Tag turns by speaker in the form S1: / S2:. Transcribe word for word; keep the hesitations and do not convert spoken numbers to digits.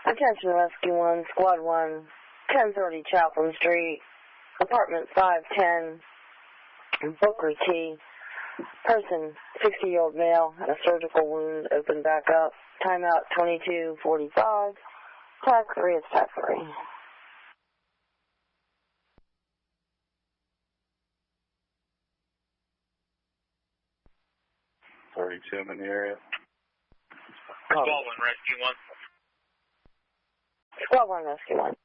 S1: Attention Rescue one, Squad one, ten thirty Chatham Street, apartment five ten, Booker T. Person, sixty-year-old male, had a surgical wound, open back up. Timeout twenty-two forty-five. Tag three is tag three.
S2: thirty-two, I'm in the area.
S3: Squad one, Rescue one.
S1: Squad one, Rescue one.